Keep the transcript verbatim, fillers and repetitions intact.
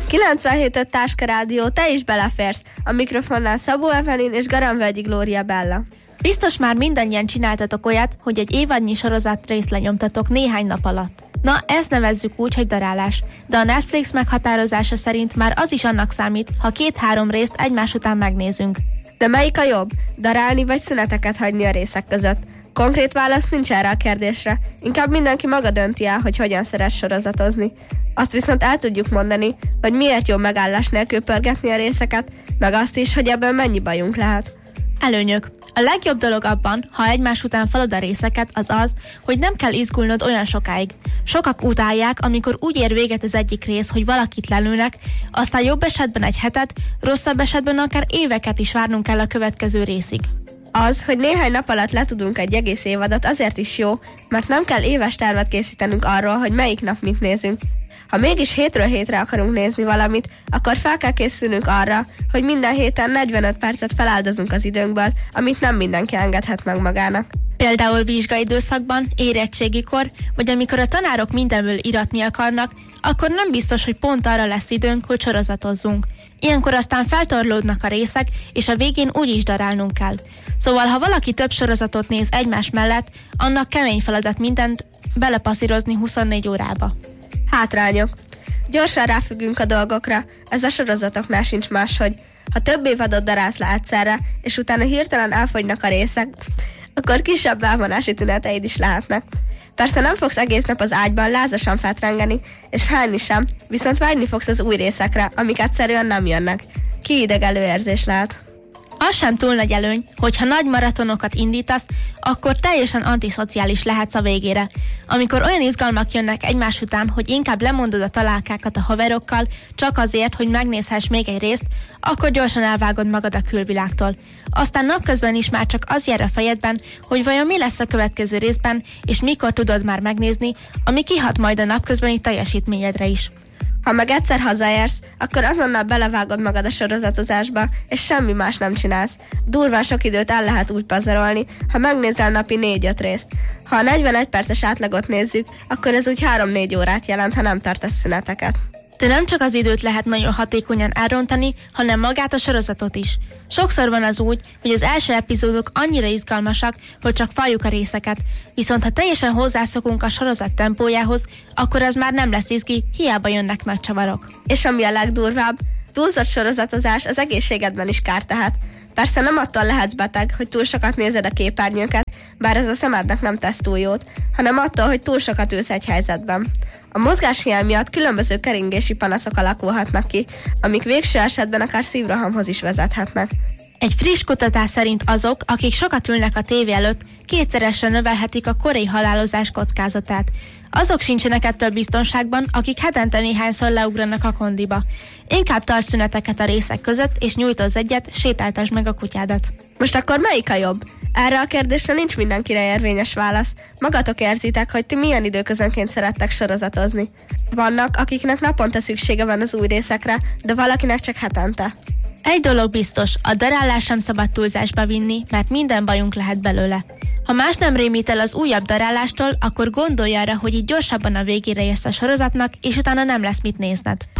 kilencvenhét öt Táska Rádió, te is beleférsz. A mikrofonnál Szabó Evelyn és Garamvölgyi Glória Bella. Biztos már mindannyian csináltatok olyat, hogy egy évadnyi sorozat részt lenyomtatok néhány nap alatt. Na, ezt nevezzük úgy, hogy darálás. De a Netflix meghatározása szerint már az is annak számít, ha két-három részt egymás után megnézünk. De melyik a jobb? Darálni vagy szüneteket hagyni a részek között? Konkrét válasz nincs erre a kérdésre. Inkább mindenki maga dönti el, hogy hogyan szeret sorozatozni. Azt viszont el tudjuk mondani, hogy miért jó megállás nélkül pörgetni a részeket, meg azt is, hogy ebből mennyi bajunk lehet. Előnyök. A legjobb dolog abban, ha egymás után falad a részeket, az az, hogy nem kell izgulnod olyan sokáig. Sokak utálják, amikor úgy ér véget az egyik rész, hogy valakit lelőnek, aztán jobb esetben egy hetet, rosszabb esetben akár éveket is várnunk kell a következő részig. Az, hogy néhány nap alatt letudunk egy egész évadot, azért is jó, mert nem kell éves tervet készítenünk arról, hogy melyik nap mit nézünk. Ha mégis hétről hétre akarunk nézni valamit, akkor fel kell készülnünk arra, hogy minden héten negyvenöt percet feláldozunk az időnkből, amit nem mindenki engedhet meg magának. Például vizsgaidőszakban, érettségikor, vagy amikor a tanárok mindenből iratni akarnak, akkor nem biztos, hogy pont arra lesz időnk, hogy sorozatozzunk. Ilyenkor aztán feltorlódnak a részek, és a végén úgy is darálnunk kell. Szóval, ha valaki több sorozatot néz egymás mellett, annak kemény feladat mindent belepasszírozni huszonnégy órába. Hátrányok. Gyorsan ráfüggünk a dolgokra, ez a sorozatoknál sincs máshogy. Ha több évadot darálsz le egyszerre, és utána hirtelen elfogynak a részek, akkor kisebb elvonási tüneteid is lehetnek. Persze nem fogsz egész nap az ágyban lázasan fetrengeni, és hányni sem, viszont vágyni fogsz az új részekre, amik egyszerűen nem jönnek. Kiidegelő érzés lehet. Az sem túl nagy előny, hogyha nagy maratonokat indítasz, akkor teljesen antiszociális lehetsz a végére. Amikor olyan izgalmak jönnek egymás után, hogy inkább lemondod a találkákat a haverokkal, csak azért, hogy megnézhess még egy részt, akkor gyorsan elvágod magad a külvilágtól. Aztán napközben is már csak az jár a fejedben, hogy vajon mi lesz a következő részben, és mikor tudod már megnézni, ami kihat majd a napközbeni teljesítményedre is. Ha meg egyszer hazaérsz, akkor azonnal belevágod magad a sorozatozásba, és semmi más nem csinálsz. Durván sok időt el lehet úgy pazarolni, ha megnézel napi négy-öt részt. Ha a negyvenegy perces átlagot nézzük, akkor ez úgy három-négy órát jelent, ha nem tartasz szüneteket. De nem csak az időt lehet nagyon hatékonyan elrontani, hanem magát a sorozatot is. Sokszor van az úgy, hogy az első epizódok annyira izgalmasak, hogy csak valljuk a részeket, viszont ha teljesen hozzászokunk a sorozat tempójához, akkor az már nem lesz izgi, hiába jönnek nagy csavarok. És ami a legdurvább, túlzott sorozatozás az egészségedben is kárt tehet. Persze nem attól lehetsz beteg, hogy túl sokat nézed a képernyőket, bár ez a szemednek nem tesz túl jót, hanem attól, hogy túl sokat ülsz egy helyzetben. A mozgáshiány miatt különböző keringési panaszok alakulhatnak ki, amik végső esetben akár szívrohamhoz is vezethetnek. Egy friss kutatás szerint azok, akik sokat ülnek a tévé előtt, kétszeresre növelhetik a korai halálozás kockázatát. Azok sincsenek ettől biztonságban, akik hetente néhányszor leugranak a kondiba. Inkább tarts szüneteket a részek között, és nyújtozz egyet, sétáltasd meg a kutyádat. Most akkor melyik a jobb? Erre a kérdésre nincs mindenkire érvényes válasz. Magatok érzitek, hogy ti milyen időközönként szerettek sorozatozni. Vannak, akiknek naponta szüksége van az új részekre, de valakinek csak hetente. Egy dolog biztos, a darálás sem szabad túlzásba vinni, mert minden bajunk lehet belőle. Ha más nem rémít el az újabb darálástól, akkor gondolj arra, hogy így gyorsabban a végére érsz a sorozatnak, és utána nem lesz mit nézned.